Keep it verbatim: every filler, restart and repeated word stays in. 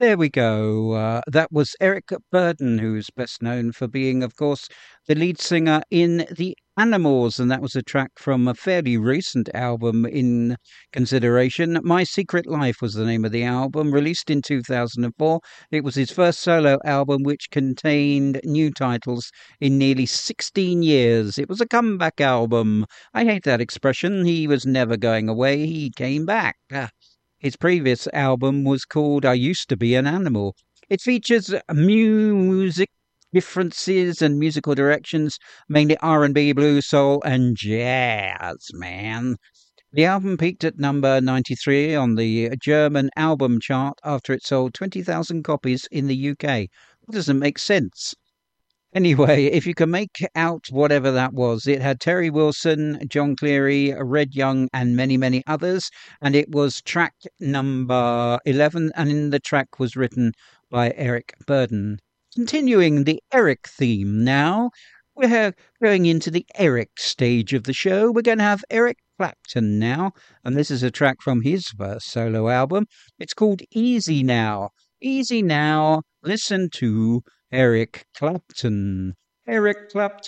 There we go. Uh, that was Eric Burden, who's best known for being, of course, the lead singer in The Animals, and that was a track from a fairly recent album in consideration. My Secret Life was the name of the album, released in two thousand four. It was his first solo album, which contained new titles in nearly sixteen years. It was a comeback album. I hate that expression. He was never going away, he came back. Ah, his previous album was called I Used to Be an Animal. It features music differences and musical directions, mainly R and B, blues, soul, and jazz, man. The album peaked at number ninety-three on the German album chart after it sold twenty thousand copies in the U K. That doesn't make sense. Anyway, if you can make out whatever that was, it had Terry Wilson, John Cleary, Red Young, and many, many others. And it was track number eleven, and the track was written by Eric Burden. Continuing the Eric theme now, we're going into the Eric stage of the show. We're going to have Eric Clapton now, and this is a track from his first solo album. It's called Easy Now. Easy Now. Listen to Eric Clapton. Eric Clapton.